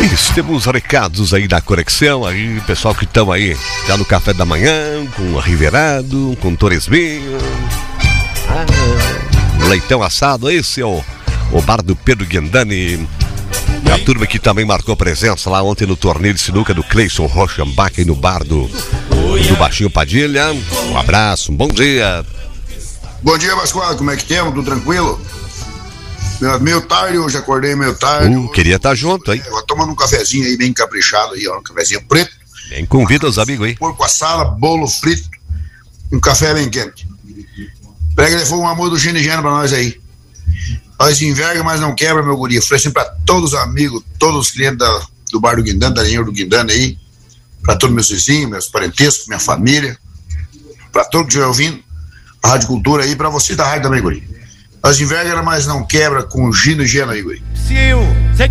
Isso, temos recados aí da conexão, aí, pessoal que estão aí já no café da manhã, com arriverado, com torresminho, leitão assado. Esse é o bar do Pedro Guindani. E a turma que também marcou presença lá ontem no torneio de sinuca do Cleison Rochenbach, aí no bar do Baixinho Padilha. Um abraço, um bom dia. Bom dia, Pascoal, como é que temos? Tudo tranquilo? Meio tarde, hoje acordei meio tarde. Queria estar junto, hein? Tomando um cafezinho aí bem caprichado aí, ó, um cafezinho preto. Bem, convida os amigos aí. Porco assada, bolo frito, um café bem quente. Prega de fogo, um amor do Gino e Geno pra nós aí. Nós enverga, mas não quebra, meu guri. Oferecendo pra todos os amigos, todos os clientes do bar do Guindani, da linha do Guindani aí, pra todos meus vizinhos, meus parentescos, minha família, pra todo que estiver ouvindo a Rádio Cultura aí, pra você da rádio também, guri. Nós enverga, mas não quebra com o Gino e Geno aí, guri.